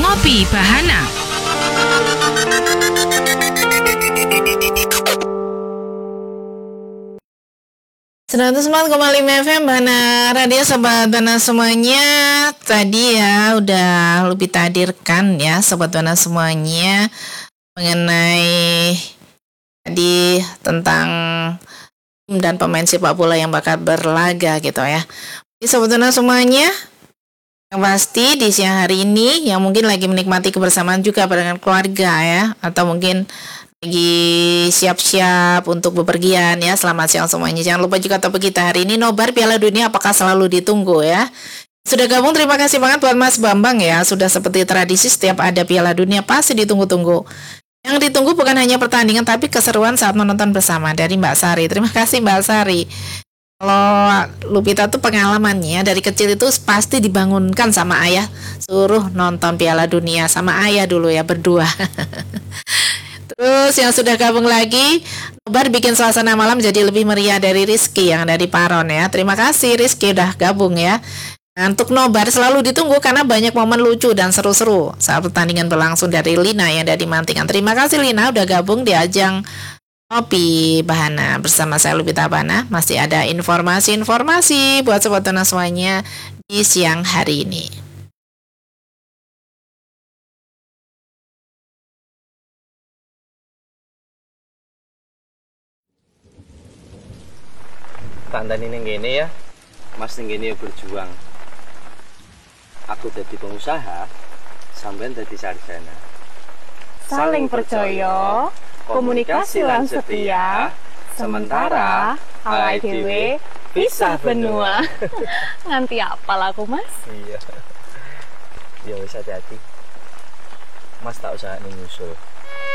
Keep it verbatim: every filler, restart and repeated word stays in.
Ngopi Bahana. seratus empat koma lima F M Bahana Radio, Sobat Bahana semuanya. Tadi ya udah lebih tadirkan ya Sobat Bahana semuanya mengenai tadi tentang tim dan pemain sepak bola yang bakal berlaga gitu ya. Jadi Sobat Bahana semuanya, yang pasti di siang hari ini yang mungkin lagi menikmati kebersamaan juga dengan keluarga ya, atau mungkin lagi siap-siap untuk bepergian ya. Selamat siang semuanya. Jangan lupa juga topik kita hari ini, nobar Piala Dunia apakah selalu ditunggu ya. Sudah gabung, terima kasih banget buat Mas Bambang ya. Sudah seperti tradisi setiap ada Piala Dunia pasti ditunggu-tunggu. Yang ditunggu bukan hanya pertandingan tapi keseruan saat menonton bersama, dari Mbak Sari. Terima kasih Mbak Sari. Kalau Lupita tuh pengalamannya dari kecil itu pasti dibangunkan sama ayah, suruh nonton Piala Dunia sama ayah dulu ya berdua. Terus yang sudah gabung lagi, nobar bikin suasana malam jadi lebih meriah, dari Rizky yang dari Paron ya. Terima kasih Rizky udah gabung ya. Nah, untuk nobar selalu ditunggu karena banyak momen lucu dan seru-seru saat pertandingan berlangsung, dari Lina yang dari Mantingan. Terima kasih Lina udah gabung di ajang Ngopi Bahana bersama saya Lupita Bahana. Masih ada informasi-informasi buat Sobat Bahana semuanya di siang hari ini. Tandani ning kene ya, Mas ning kene berjuang. Aku jadi pengusaha, sampean jadi sarjana. Saling percaya, komunikasi lan setia, sementara awake dhewe pisah benua. Nganti apal aku, Mas? Iya. Ya wis hati-hati. Mas tak usah nyusul.